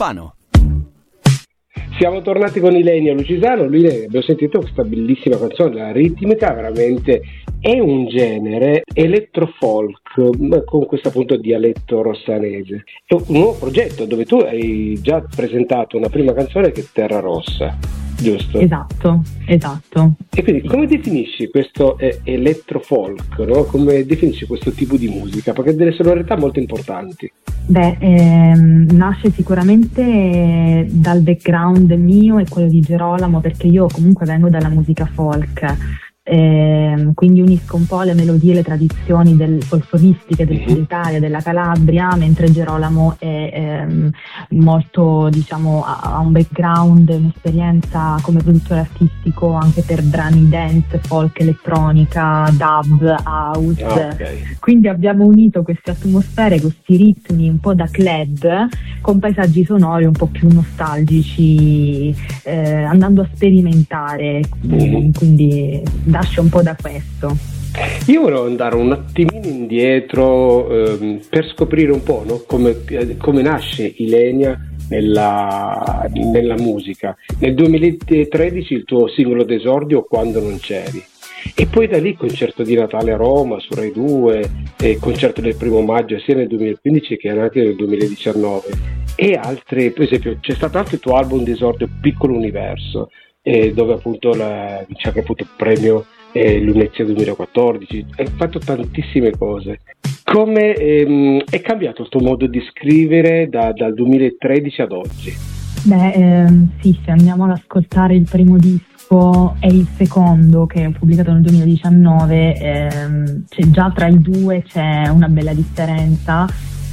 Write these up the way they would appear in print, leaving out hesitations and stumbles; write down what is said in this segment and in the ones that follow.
Fano. Siamo tornati con Ilenia Lucisano. Abbiamo sentito questa bellissima canzone, la ritmica veramente è un genere elettrofolk con questo appunto dialetto rossanese. È un nuovo progetto dove tu hai già presentato una prima canzone che è Terra Rossa, giusto? Esatto. E quindi come definisci questo elettrofolk, no? Come definisci questo tipo di musica? Perché ha delle sonorità molto importanti. Nasce sicuramente dal background mio e quello di Gerolamo, perché io comunque vengo dalla musica folk, quindi unisco un po' le melodie e le tradizioni folcloristiche del Sud Italia, della Calabria, mentre Gerolamo è molto, diciamo, ha un background, un'esperienza come produttore artistico anche per brani dance, folk, elettronica, dub, house. Okay. Quindi abbiamo unito queste atmosfere, questi ritmi un po' da club con paesaggi sonori un po' più nostalgici, andando a sperimentare, quindi nasce un po' da questo. Io volevo andare un attimino indietro per scoprire un po', no? come nasce Ilenia nella musica. Nel 2013 il tuo singolo d'esordio, Quando non c'eri, e poi da lì concerto di Natale a Roma su Rai 2, concerto del 1 maggio sia nel 2015 che anche nel 2019 e altri. Per esempio c'è stato anche il tuo album d'esordio Piccolo Universo, dove appunto c'è anche appunto il premio Lunezia 2014. Hai fatto tantissime cose. Come è cambiato il tuo modo di scrivere dal 2013 ad oggi? Sì, se andiamo ad ascoltare il primo disco e il secondo che ho pubblicato nel 2019, c'è già tra i due c'è una bella differenza,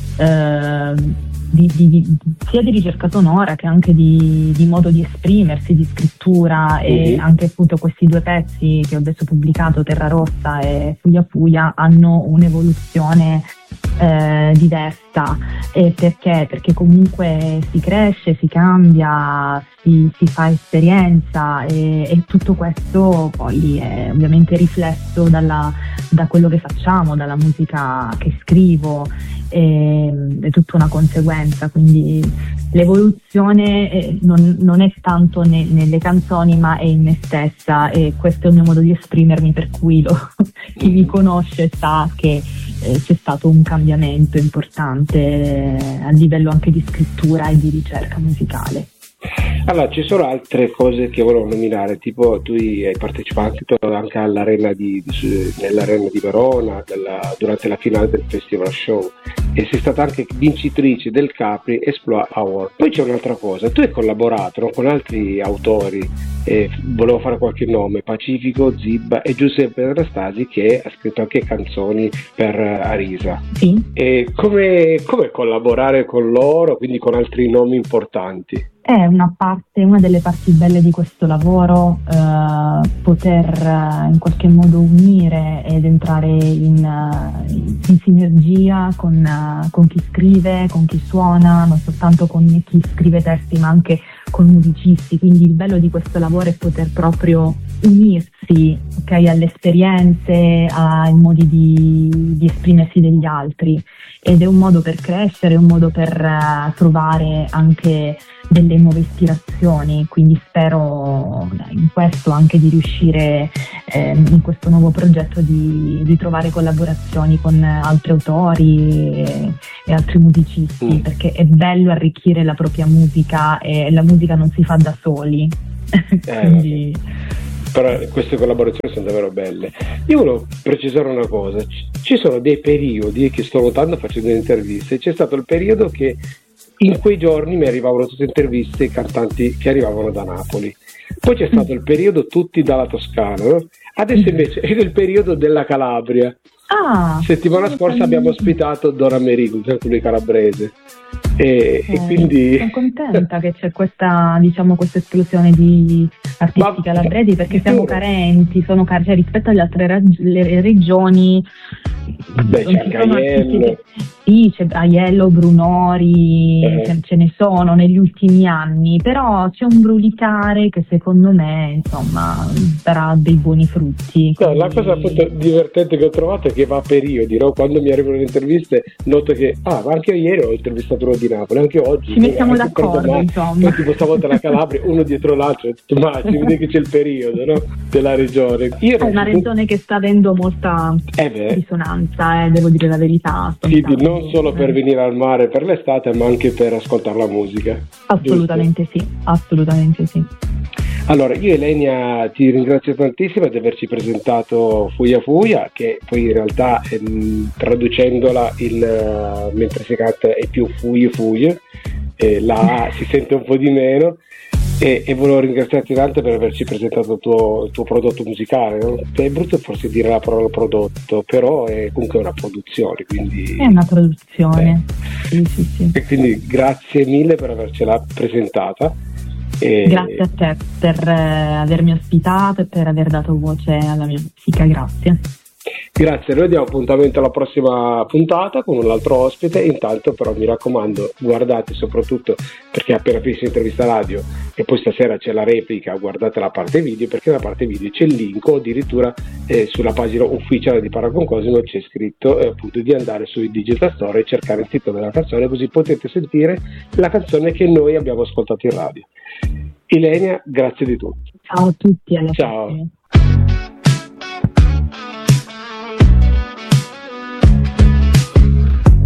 sia di ricerca sonora che anche di modo di esprimersi, di scrittura, e anche appunto questi due pezzi che ho adesso pubblicato, Terra Rossa e Fuia Fuia, hanno un'evoluzione diversa. Perché comunque si cresce, si cambia, si fa esperienza, e tutto questo poi è ovviamente riflesso da quello che facciamo, dalla musica che scrivo, è tutta una conseguenza. Quindi l'evoluzione non è tanto nelle canzoni, ma è in me stessa, e questo è il mio modo di esprimermi, per cui chi mi conosce sa che c'è stato un cambiamento importante a livello anche di scrittura e di ricerca musicale. Allora, ci sono altre cose che volevo nominare, tipo tu hai partecipato anche nell'Arena di Verona durante la finale del Festival Show, e sei stata anche vincitrice del Capri Exploit Award. Poi c'è un'altra cosa, tu hai collaborato, no, con altri autori, volevo fare qualche nome: Pacifico, Zibba e Giuseppe Anastasi, che ha scritto anche canzoni per Arisa. Sì. E come collaborare con loro, quindi con altri nomi importanti? È una delle parti belle di questo lavoro, poter in qualche modo unire ed entrare in sinergia con chi scrive, con chi suona, non soltanto con chi scrive testi ma anche con musicisti. Quindi il bello di questo lavoro è poter proprio unirsi, alle esperienze, ai modi di esprimersi degli altri, ed è un modo per crescere, un modo per trovare anche delle nuove ispirazioni. Quindi spero in questo anche di riuscire in questo nuovo progetto di trovare collaborazioni con altri autori e altri musicisti, perché è bello arricchire la propria musica, e la musica non si fa da soli. Quindi però queste collaborazioni sono davvero belle. Io volevo precisare una cosa: ci sono dei periodi che sto notando facendo interviste. C'è stato il periodo che in quei giorni mi arrivavano tutte interviste ai cantanti che arrivavano da Napoli, poi c'è stato il periodo tutti dalla Toscana, no? Adesso invece è il periodo della Calabria. Settimana scorsa abbiamo ospitato Dora Merigo, che è lui calabrese, e quindi sono contenta che c'è questa esplosione di artisti calabresi, perché siamo carenti, cioè, rispetto alle altre regioni Beh, c'è anche Aiello. Sì, c'è Aiello, Brunori, ce ne sono negli ultimi anni, però c'è un Brulicare che secondo me insomma darà dei buoni frutti. No, la cosa appunto divertente che ho trovato è che va a periodi, no? Quando mi arrivano le interviste noto che ma anche ieri ho intervistato uno di Napoli, anche oggi ci mettiamo d'accordo, insomma. Poi tipo stavolta la Calabria, uno dietro l'altro, ma si vede che c'è il periodo, no? Della regione. È una regione che sta avendo molta risonanza, devo dire la verità. Sì, non solo per venire al mare per l'estate, ma anche per ascoltare la musica. Assolutamente giusto? Sì, assolutamente sì. Allora, io Elenia ti ringrazio tantissimo di averci presentato Fuia Fuia, che poi in realtà traducendola mentre si canta è più Fuie Fuie, la A si sente un po' di meno. E volevo ringraziarti tanto per averci presentato il tuo prodotto musicale, no? È brutto forse dire la parola prodotto, però è comunque una produzione, quindi è una produzione. Sì. E quindi grazie mille per avercela presentata. Grazie a te per avermi ospitato e per aver dato voce alla mia musica, grazie. Grazie, noi diamo appuntamento alla prossima puntata con un altro ospite. Intanto però mi raccomando, guardate soprattutto, perché appena finito l'intervista radio e poi stasera c'è la replica, guardate la parte video, perché nella parte video c'è il link, o addirittura sulla pagina ufficiale di Paragon Cosimo c'è scritto appunto di andare sui Digital Store e cercare il titolo della canzone, così potete sentire la canzone che noi abbiamo ascoltato in radio. Ilenia, grazie di tutto. Ciao a tutti, alla Ciao. prossima.